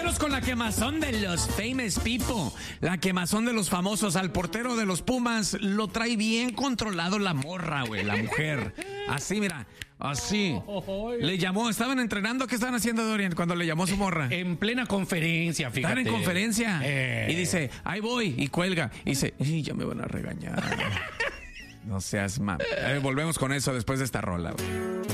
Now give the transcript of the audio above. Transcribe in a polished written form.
Vámonos con la quemazón de los famous people. La quemazón de los famosos. Al portero de los Pumas lo trae bien controlado la morra, güey, la mujer. Así, mira. Así. Le llamó, estaban entrenando. ¿Qué estaban haciendo, Dorian, cuando le llamó su morra? En plena conferencia, fíjate. Estaban en conferencia. Y dice, ahí voy. Y cuelga. Y dice, ya me van a regañar. No seas mal. Volvemos con eso después de esta rola, güey.